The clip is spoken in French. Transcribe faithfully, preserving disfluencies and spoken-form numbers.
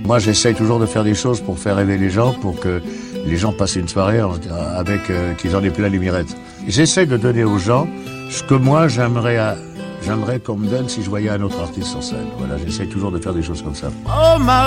moi, j'essaye toujours de faire des choses pour faire rêver les gens, pour que les gens passent une soirée avec euh, qu'ils en aient plein les mirettes. J'essaye de donner aux gens ce que moi, j'aimerais, à, j'aimerais qu'on me donne si je voyais un autre artiste sur scène. Voilà, j'essaye toujours de faire des choses comme ça. Oh, ma